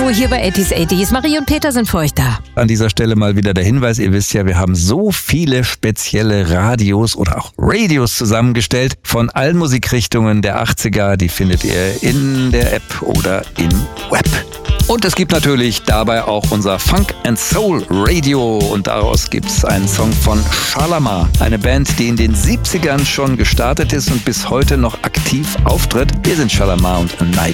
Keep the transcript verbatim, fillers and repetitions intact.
hier bei achtzig achtzig. Marie und Peter sind für euch da. An dieser Stelle mal wieder der Hinweis, ihr wisst ja, wir haben so viele spezielle Radios oder auch Radios zusammengestellt von allen Musikrichtungen der achtziger. Die findet ihr in der App oder im Web. Und es gibt natürlich dabei auch unser Funk and Soul Radio und daraus gibt's einen Song von Shalamar, eine Band, die in den siebzigern schon gestartet ist und bis heute noch aktiv auftritt. Wir sind Shalamar und A Night